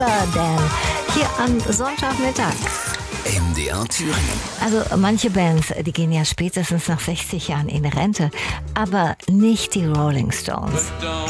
Dan hier am Sonntagmittag. MDR Thüringen. Also manche Bands, die gehen ja spätestens nach 60 Jahren in Rente, aber nicht die Rolling Stones.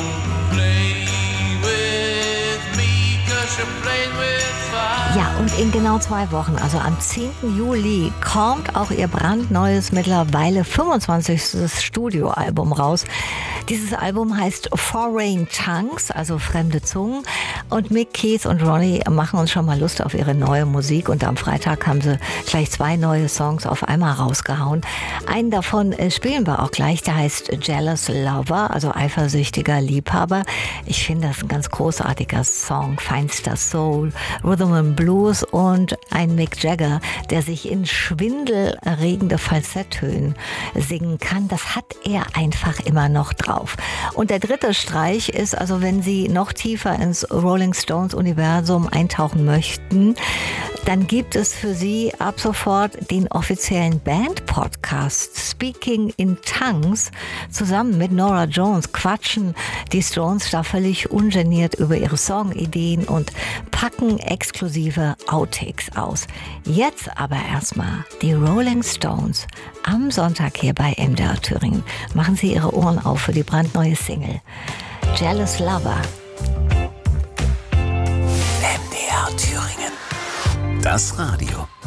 Ja, und in genau 2 Wochen, also am 10. Juli, kommt auch ihr brandneues, mittlerweile 25. Studioalbum raus. Dieses Album heißt Foreign Tongues, also fremde Zungen. Und Mick, Keith und Ronnie machen uns schon mal Lust auf ihre neue Musik. Und am Freitag haben sie gleich 2 neue Songs auf einmal rausgehauen. Einen davon spielen wir auch gleich, der heißt Jealous Lover, also eifersüchtiger Liebhaber. Ich finde das ein ganz großartiger Song, feinster Soul, Rhythm and Blues und ein Mick Jagger, der sich in schwindelerregende Falsettönen singen kann. Das hat er einfach immer noch drauf. Und der dritte Streich ist, also wenn Sie noch tiefer ins Rolling Stones Universum eintauchen möchten, dann gibt es für Sie ab sofort den offiziellen Band-Podcast Speaking in Tongues. Zusammen mit Norah Jones quatschen die Stones da völlig ungeniert über ihre Songideen und packen exklusive Outtakes aus. Jetzt aber erstmal die Rolling Stones am Sonntag hier bei MDR Thüringen. Machen Sie Ihre Ohren auf für die brandneue Single Jealous Lover. MDR Thüringen. Das Radio.